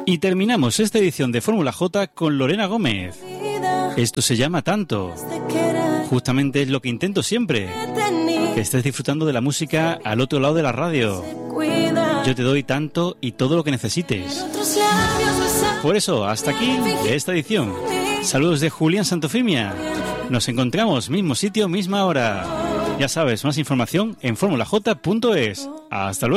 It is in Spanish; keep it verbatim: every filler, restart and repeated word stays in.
Y terminamos esta edición de Fórmula J con Lorena Gómez. Esto se llama Tanto. Justamente es lo que intento siempre, que estés disfrutando de la música al otro lado de la radio. Yo te doy tanto y todo lo que necesites. Por eso, hasta aquí esta edición. Saludos de Julián Santofimia. Nos encontramos mismo sitio, misma hora. Ya sabes, más información en formula j punto es. Hasta luego.